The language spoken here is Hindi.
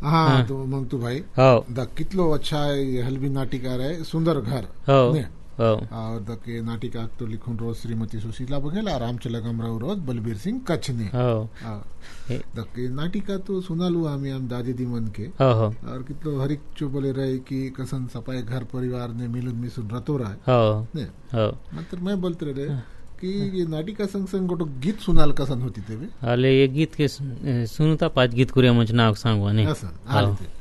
हाँ तो मंगतू भाई हो द कितलो अच्छा हलवी नाटिका रहे सुंदर घर हो ने हो और द के नाटिका तो लिखून रोज श्रीमती सुशीला बघेला रामचलगमराव रोज बलबीर सिंह कच्छ ने हो द के नाटिका तो सुनालू आम्ही आम दादी दी मन के हो हो और कितलो हरिक चो बोले रहे कि कसन सपाए घर परिवार ने मिलुन मिसुन रतो रहा हो ने हो मतलब मैं बोलते रहे कि ये नाटिका संग संग गोटो गीत सुनाल कसन होती तेवे अले ये गीत के सुनता पाच गीत कुरिया मंच नाव सांगवा ने असं आले ते